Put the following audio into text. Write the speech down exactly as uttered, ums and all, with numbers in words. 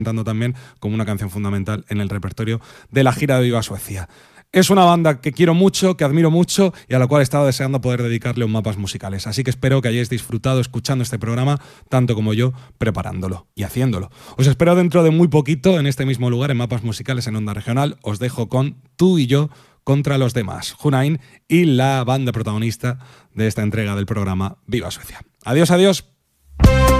presentando también como una canción fundamental en el repertorio de la gira de Viva Suecia. Es una banda que quiero mucho, que admiro mucho y a la cual he estado deseando poder dedicarle un Mapas Musicales. Así que espero que hayáis disfrutado escuchando este programa, tanto como yo preparándolo y haciéndolo. Os espero dentro de muy poquito en este mismo lugar, en Mapas Musicales en Onda Regional. Os dejo con Tú y yo contra los demás, Hunain y la banda protagonista de esta entrega del programa Viva Suecia. Adiós, adiós.